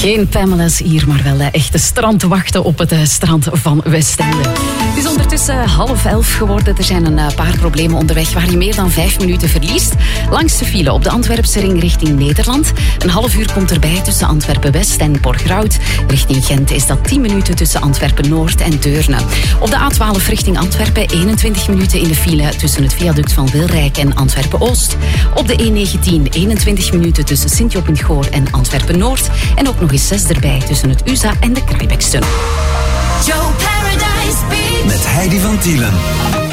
Geen Pamela's hier, maar wel de echte strandwachten op het strand van Westende. Het is ondertussen 10:30 geworden. Er zijn een paar problemen onderweg waar je meer dan 5 minuten verliest. Langs de file op de Antwerpse ring richting Nederland. Een half uur komt erbij tussen Antwerpen-West en Borgerhout. Richting Gent is dat 10 minuten tussen Antwerpen-Noord en Deurne. Op de A12 richting Antwerpen 21 minuten in de file tussen het viaduct van Wilrijk en Antwerpen-Oost. Op de E19 21 minuten tussen Sint-Job-in-Goor en Antwerpen-Noord. En ook nog eens 6 erbij tussen het USA en de Kraaibeekstunnel. Joe Paradise Beach. Met Heidi van Tielen.